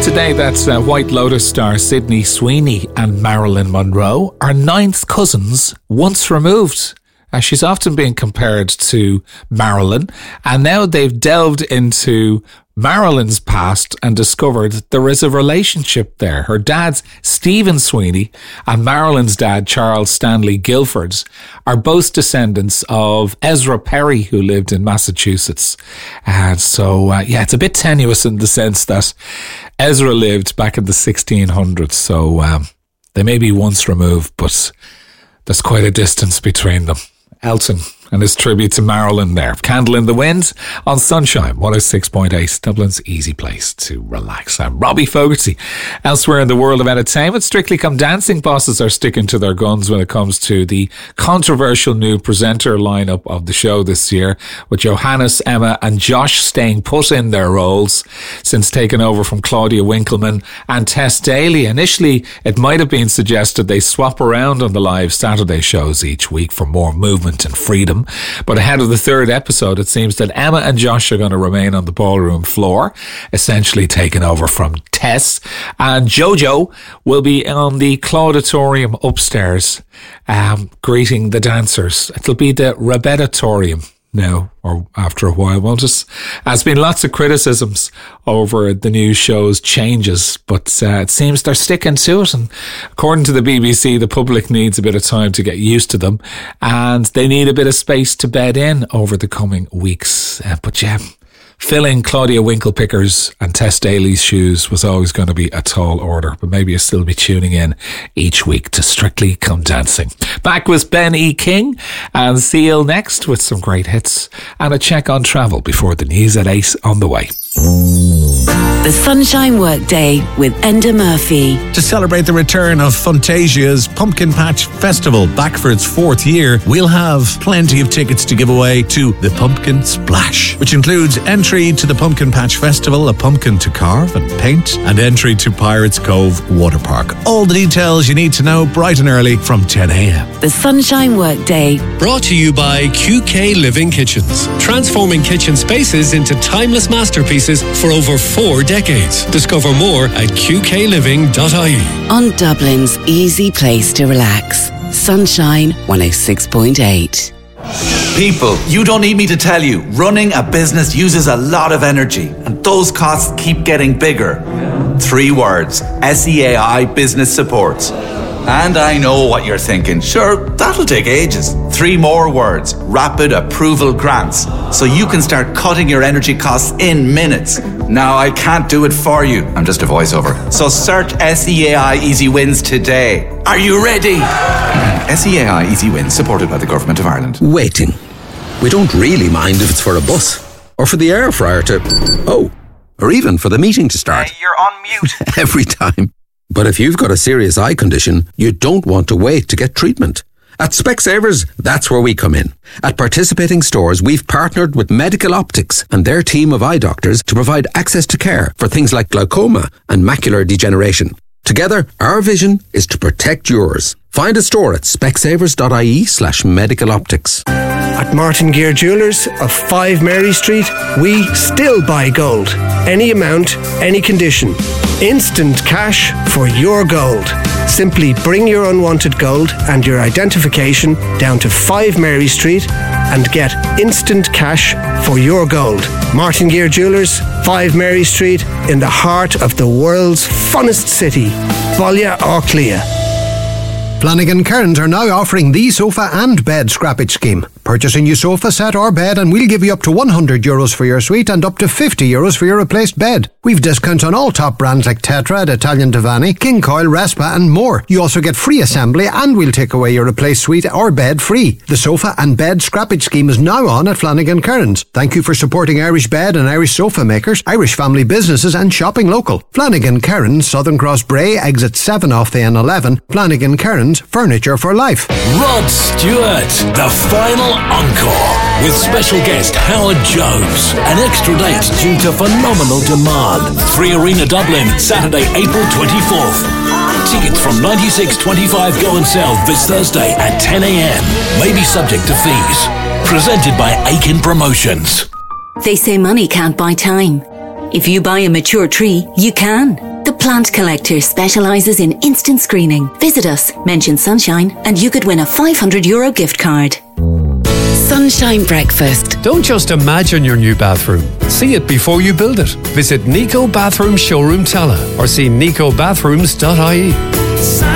today that White Lotus star Sydney Sweeney and Marilyn Monroe are ninth cousins once removed. She's often been compared to Marilyn, and now they've delved into Marilyn's past and discovered there is a relationship there. Her dad, Stephen Sweeney, and Marilyn's dad, Charles Stanley Guilford, are both descendants of Ezra Perry, who lived in Massachusetts. And so, it's a bit tenuous in the sense that Ezra lived back in the 1600s, so they may be once removed, but there's quite a distance between them. Elton and his tribute to Marilyn there. Candle in the Wind on Sunshine 106.8, Dublin's easy place to relax. I'm Robbie Fogarty. Elsewhere in the world of entertainment, Strictly Come Dancing bosses are sticking to their guns when it comes to the controversial new presenter lineup of the show this year, with Johannes, Emma and Josh staying put in their roles since taking over from Claudia Winkleman and Tess Daly. Initially, it might have been suggested they swap around on the live Saturday shows each week for more movement and freedom. But ahead of the third episode, it seems that Emma and Josh are going to remain on the ballroom floor, essentially taking over from Tess. And Jojo will be on the Clauditorium upstairs, greeting the dancers. It'll be the Rebeddatorium now, or after a while, won't it? There's been lots of criticisms over the new show's changes, but it seems they're sticking to it, and according to the BBC, the public needs a bit of time to get used to them, and they need a bit of space to bed in over the coming weeks. Filling Claudia Winklepicker's and Tess Daly's shoes was always going to be a tall order, but maybe you'll still be tuning in each week to Strictly Come Dancing. Back with Ben E. King and Seal next with some great hits and a check on travel before the news at 8 on the way. The Sunshine Workday with Enda Murphy. To celebrate the return of Fantasia's Pumpkin Patch Festival back for its fourth year, we'll have plenty of tickets to give away to the Pumpkin Splash, which includes entry to the Pumpkin Patch Festival, a pumpkin to carve and paint, and entry to Pirates Cove Water Park. All the details you need to know bright and early from 10 a.m. The Sunshine Workday. Brought to you by QK Living Kitchens, transforming kitchen spaces into timeless masterpieces for over 4 decades. Discover more at qkliving.ie. On Dublin's easy place to relax. Sunshine 106.8. People, you don't need me to tell you, running a business uses a lot of energy, and those costs keep getting bigger. 3 words: SEAI Business Support. And I know what you're thinking. Sure, that'll take ages. 3 more words: Rapid Approval Grants. So you can start cutting your energy costs in minutes. Now, I can't do it for you. I'm just a voiceover. So search SEAI Easy Wins today. Are you ready? SEAI Easy Wins, supported by the Government of Ireland. Waiting. We don't really mind if it's for a bus, or for the air fryer to... or even for the meeting to start. You're on mute. Every time. But if you've got a serious eye condition, you don't want to wait to get treatment. At Specsavers, that's where we come in. At participating stores, we've partnered with Medical Optics and their team of eye doctors to provide access to care for things like glaucoma and macular degeneration. Together, our vision is to protect yours. Find a store at specsavers.ie/medicaloptics. At Martin Gear Jewellers of 5 Mary Street, we still buy gold. Any amount, any condition. Instant cash for your gold. Simply bring your unwanted gold and your identification down to 5 Mary Street and get instant cash for your gold. Martin Gear Jewellers, 5 Mary Street, in the heart of the world's funnest city, Volja Orclia. Flanagan Cairns are now offering the sofa and bed scrappage scheme. Purchase a new sofa set or bed and we'll give you up to €100 for your suite and up to €50 for your replaced bed. We've discounts on all top brands like Tetra, Italian Divani, King Coil, Respa and more. You also get free assembly and we'll take away your replaced suite or bed free. The sofa and bed scrappage scheme is now on at Flanagan Cairns. Thank you for supporting Irish bed and Irish sofa makers, Irish family businesses and shopping local. Flanagan Cairns, Southern Cross Bray, exit 7 off the N11. Flanagan Cairns, furniture for life. Rod Stewart, the final encore, with special guest Howard Jones. An extra date due to phenomenal demand. 3 Arena Dublin, Saturday, April 24th. Tickets from 96.25 go on sale this Thursday at 10 a.m. May be subject to fees. Presented by Aiken Promotions. They say money can't buy time. If you buy a mature tree, you can. Plant Collector specialises in instant screening. Visit us, mention Sunshine, and you could win a €500 gift card. Sunshine Breakfast. Don't just imagine your new bathroom. See it before you build it. Visit Nico Bathroom Showroom Tala or see nicobathrooms.ie.